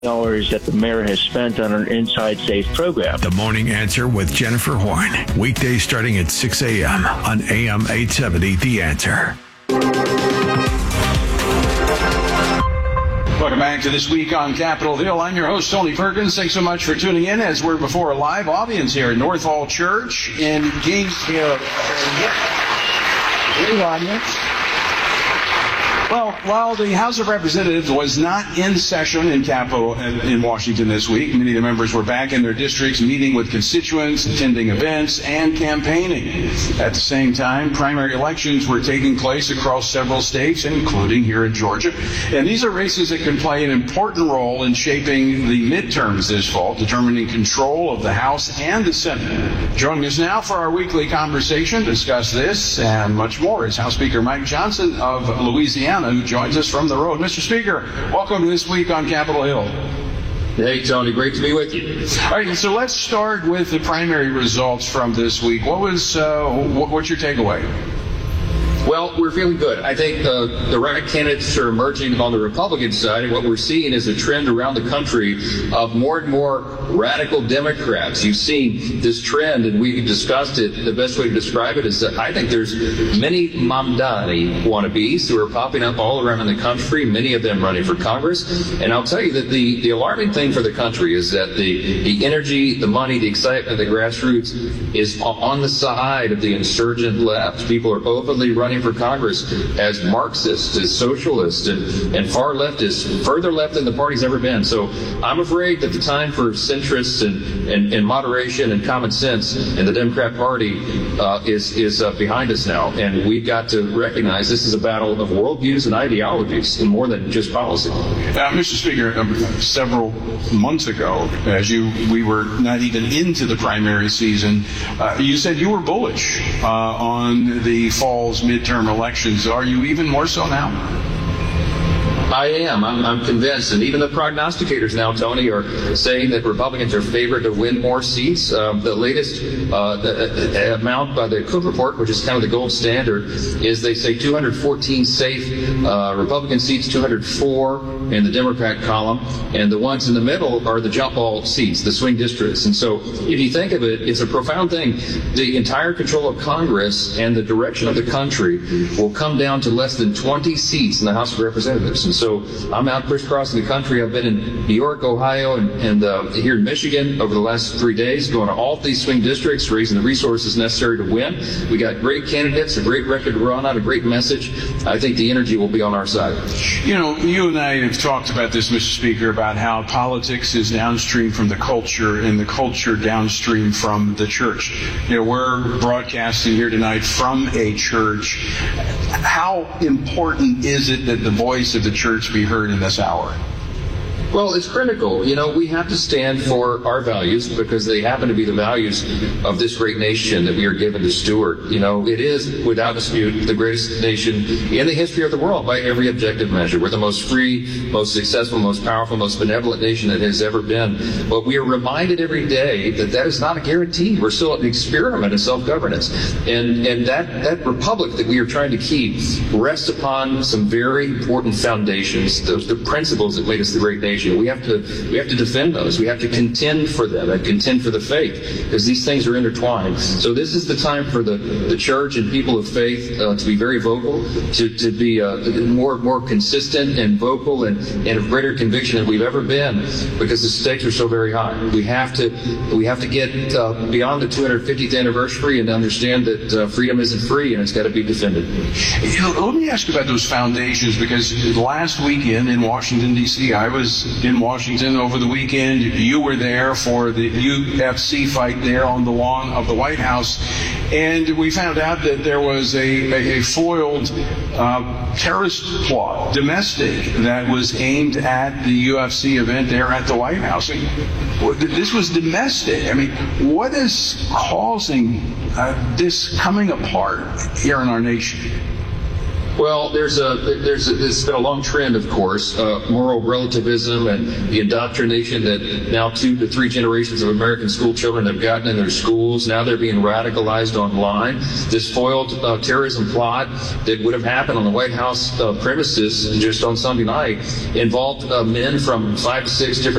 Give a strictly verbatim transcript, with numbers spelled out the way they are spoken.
dollars that the mayor has spent on an Inside Safe program. The Morning Answer with Jennifer Horn. Weekdays starting at six a.m. on A M eight seventy, The Answer. Welcome back to This Week on Capitol Hill. I'm your host, Tony Perkins. Thanks so much for tuning in as we're before a live audience here at North Hall Church in Gainesville. Live audience. Well, while the House of Representatives was not in session in Capitol in Washington this week, many of the members were back in their districts meeting with constituents, attending events, and campaigning. At the same time, primary elections were taking place across several states, including here in Georgia. And these are races that can play an important role in shaping the midterms this fall, determining control of the House and the Senate. Joining us now for our weekly conversation to discuss this and much more is House Speaker Mike Johnson of Louisiana, who joins us from the road. Mister Speaker, welcome to This Week on Capitol Hill. Hey, Tony, great to be with you. All right, so let's start with the primary results from this week. What was, uh, what, what's your takeaway? Well, we're feeling good. I think uh, the right candidates are emerging on the Republican side, and what we're seeing is a trend around the country of more and more radical Democrats. You've seen this trend, and we discussed it. The best way to describe it is that I think there's many Mamdani wannabes who are popping up all around the country, many of them running for Congress. And I'll tell you that the, the alarming thing for the country is that the, the energy, the money, the excitement, the grassroots is on the side of the insurgent left. People are openly running for Congress as Marxists, as socialists, and, and far leftists, further left than the party's ever been. So I'm afraid that the time for centrists and, and, and moderation and common sense in the Democrat Party uh, is, is uh, behind us now. And we've got to recognize this is a battle of worldviews and ideologies and more than just policy. Uh, Mister Speaker, um, several months ago, as you we were not even into the primary season, uh, you said you were bullish uh, on the fall's midterm elections. Are you even more so now? I am. I'm, I'm convinced. And even the prognosticators now, Tony, are saying that Republicans are favored to win more seats. Um, the latest uh, the, uh, amount by the Cook Report, which is kind of the gold standard, is they say two hundred fourteen safe uh, Republican seats, two hundred four in the Democrat column, and the ones in the middle are the jump ball seats, the swing districts. And so if you think of it, it's a profound thing. The entire control of Congress and the direction of the country will come down to less than twenty seats in the House of Representatives. And so I'm out crisscrossing the country. I've been in New York, Ohio, and, and uh, here in Michigan over the last three days, going to all these swing districts, raising the resources necessary to win. We got great candidates, a great record to run out, a great message. I think the energy will be on our side. You know, you and I have talked about this, Mister Speaker, about how politics is downstream from the culture and the culture downstream from the church. You know, we're broadcasting here tonight from a church. How important is it that the voice of the church be heard in this hour? Well, it's critical. You know, we have to stand for our values because they happen to be the values of this great nation that we are given to steward. You know, it is, without dispute, the greatest nation in the history of the world by every objective measure. We're the most free, most successful, most powerful, most benevolent nation that has ever been. But we are reminded every day that that is not a guarantee. We're still an experiment of self-governance. And, and that, that republic that we are trying to keep rests upon some very important foundations, those the principles that made us the great nation. We have to we have to defend those. We have to contend for them and contend for the faith because these things are intertwined. So this is the time for the, the church and people of faith uh, to be very vocal, to, to be uh, more more consistent and vocal and, and of greater conviction than we've ever been because the stakes are so very high. We have to we have to get uh, beyond the two hundred fiftieth anniversary and understand that uh, freedom isn't free and it's got to be defended. Let me ask you about those foundations because last weekend in Washington, D C, I was in Washington over the weekend. You were there for the U F C fight there on the lawn of the White House. And we found out that there was a, a, a foiled uh, terrorist plot, domestic, that was aimed at the U F C event there at the White House. I mean, this was domestic. I mean, what is causing uh, this coming apart here in our nation? Well, there's a there's a, it's been a long trend, of course, uh, moral relativism and the indoctrination that now two to three generations of American school children have gotten in their schools. Now they're being radicalized online. This foiled uh, terrorism plot that would have happened on the White House uh, premises just on Sunday night involved uh, men from five to six different